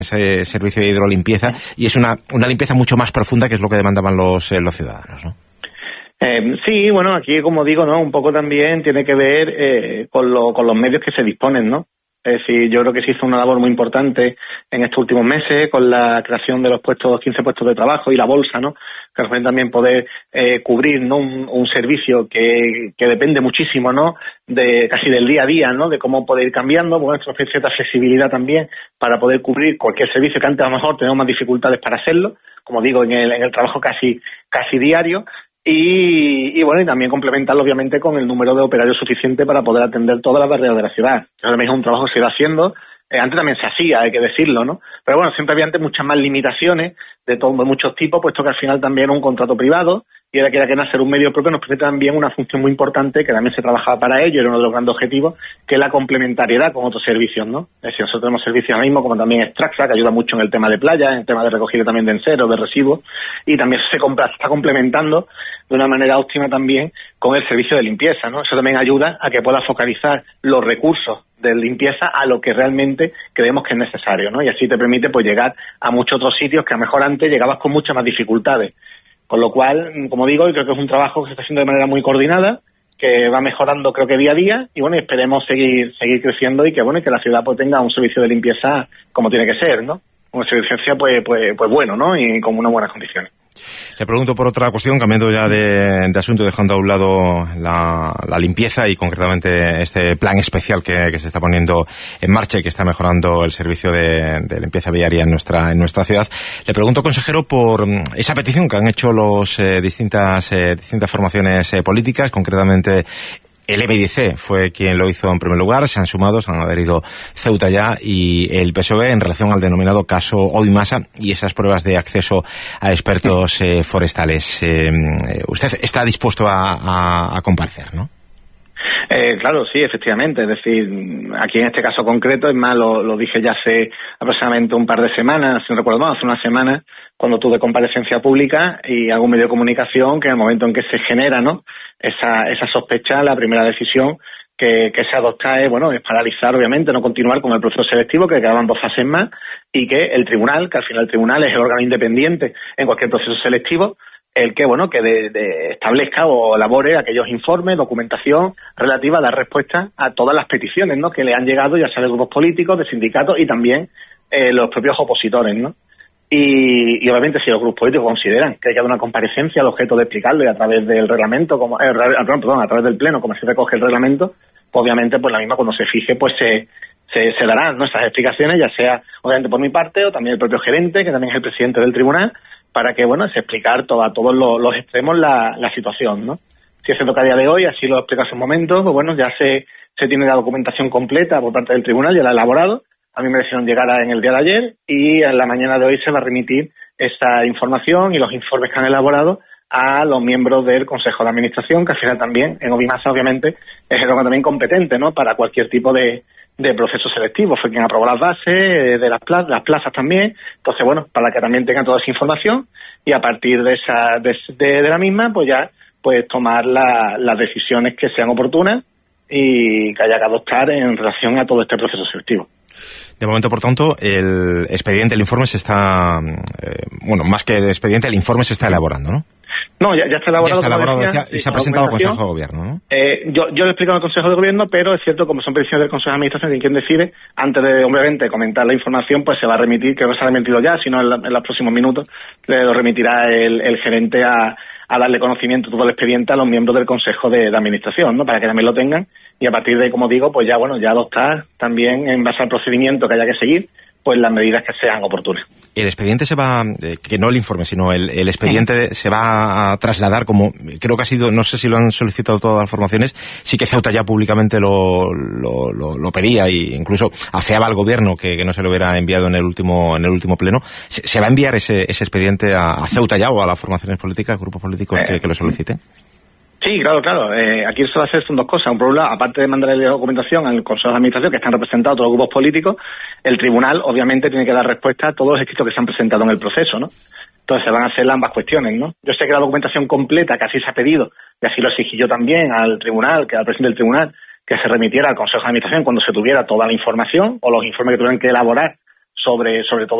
ese servicio de hidrolimpieza, y es una limpieza mucho más profunda, que es lo que demandaban los ciudadanos, ¿no? Sí, bueno, aquí, como digo, ¿no? Un poco también tiene que ver con los medios que se disponen, ¿no? Es decir, yo creo que se hizo una labor muy importante en estos últimos meses con la creación de los 15 puestos de trabajo y la bolsa, ¿no? Que nos pueden también poder cubrir, ¿no? Un servicio que depende muchísimo, ¿no? De casi del día a día, ¿no? De cómo poder ir cambiando, bueno, esto ofrece cierta flexibilidad también para poder cubrir cualquier servicio que antes a lo mejor tenemos más dificultades para hacerlo, como digo, en el trabajo casi diario. Y bueno, y también complementarlo obviamente con el número de operarios suficiente para poder atender todas las barriadas de la ciudad. Ahora mismo es un trabajo que se va haciendo, antes también se hacía, hay que decirlo, ¿no? Pero bueno, siempre había antes muchas más limitaciones de muchos tipos, puesto que al final también era un contrato privado, y ahora que era que nacer un medio propio nos permite también una función muy importante, que también se trabajaba para ello, era uno de los grandes objetivos, que es la complementariedad con otros servicios, ¿no? Es decir, nosotros tenemos servicios ahora mismo como también Extraxa, que ayuda mucho en el tema de playa, en el tema de recogida también de enseros, de residuos, y también se está complementando de una manera óptima también con el servicio de limpieza, ¿no? Eso también ayuda a que pueda focalizar los recursos de limpieza a lo que realmente creemos que es necesario, ¿no? Y así te permite pues llegar a muchos otros sitios que a lo mejor antes llegabas con muchas más dificultades. Con lo cual, como digo, yo creo que es un trabajo que se está haciendo de manera muy coordinada, que va mejorando creo que día a día, y bueno, esperemos seguir creciendo y que bueno, y que la ciudad pues tenga un servicio de limpieza como tiene que ser, ¿no? Un servicio pues bueno, ¿no? Y con unas buenas condiciones. Le pregunto por otra cuestión, cambiando ya de asunto, dejando a un lado la limpieza y concretamente este plan especial que se está poniendo en marcha y que está mejorando el servicio de limpieza viaria en nuestra ciudad. Le pregunto, consejero, por esa petición que han hecho los distintas formaciones políticas, concretamente el EBDC fue quien lo hizo en primer lugar, se han adherido Ceuta Ya y el PSOE en relación al denominado caso Oimasa y esas pruebas de acceso a expertos forestales. Usted está dispuesto a comparecer, ¿no? Claro, sí, efectivamente. Es decir, aquí en este caso concreto, es más, lo dije ya hace aproximadamente un par de semanas, si no recuerdo mal, hace una semana, cuando tuve comparecencia pública y algún medio de comunicación, que en el momento en que se genera, ¿no?, esa sospecha, la primera decisión que se adopta es paralizar, obviamente, no continuar con el proceso selectivo, que quedaban 2 fases más, y que el tribunal, que al final el tribunal es el órgano independiente en cualquier proceso selectivo, el que establezca o elabore aquellos informes, documentación relativa a dar respuesta a todas las peticiones, ¿no?, que le han llegado, ya sea de grupos políticos, de sindicatos y también los propios opositores, ¿no? Y obviamente si los grupos políticos consideran que hay que dar una comparecencia al objeto de explicarlo y a través del reglamento, a través del pleno, como se recoge el reglamento, pues obviamente pues la misma cuando se fije pues se darán, ¿no?, esas explicaciones, ya sea obviamente por mi parte o también el propio gerente, que también es el presidente del tribunal, para que se explicar a todos los extremos la situación, ¿no? Si es cierto que a día de hoy, así lo explico hace un momento, pues ya se tiene la documentación completa por parte del tribunal, ya la ha elaborado. A mí me decidieron llegar en el día de ayer y en la mañana de hoy se va a remitir esa información y los informes que han elaborado a los miembros del Consejo de Administración, que al final también, en Oimasa, obviamente, es el órgano también competente, ¿no?, para cualquier tipo de proceso selectivo. Fue quien aprobó las bases de las plazas también. Entonces, para que también tengan toda esa información y a partir de la misma, pues tomar las decisiones que sean oportunas y que haya que adoptar en relación a todo este proceso selectivo. De momento, por tanto, el expediente, el informe se está... más que el expediente, el informe se está elaborando, ¿no? No, ya está elaborado. Ya está elaborado y se ha presentado al Consejo de Gobierno, ¿no? Yo lo he explicado al Consejo de Gobierno, pero es cierto, como son peticiones del Consejo de Administración, quien decide, antes de, obviamente, comentar la información, pues se va a remitir, que no se ha remitido ya, sino en los próximos minutos, lo remitirá el gerente a darle conocimiento todo el expediente a los miembros del Consejo de Administración, ¿no?, para que también lo tengan, y a partir de, como digo, pues ya adoptar también, en base al procedimiento que haya que seguir, pues las medidas que sean oportunas. El expediente se va, que no el informe, sino el expediente se va a trasladar, como creo que ha sido, no sé si lo han solicitado todas las formaciones, sí que Ceuta Ya públicamente lo pedía e incluso afeaba al gobierno que no se lo hubiera enviado en el último pleno. ¿Se va a enviar ese expediente a Ceuta Ya o a las formaciones políticas, grupos políticos que lo soliciten? Sí, claro. Aquí se va a hacer son 2 cosas. Por un lado, aparte de mandarle documentación al Consejo de Administración, que están representados todos los grupos políticos, el tribunal obviamente tiene que dar respuesta a todos los escritos que se han presentado en el proceso, ¿no? Entonces se van a hacer ambas cuestiones, ¿no? Yo sé que la documentación completa, que así se ha pedido, y así lo exigí yo también al tribunal, al presidente del tribunal, que se remitiera al Consejo de Administración cuando se tuviera toda la información, o los informes que tuvieran que elaborar sobre todo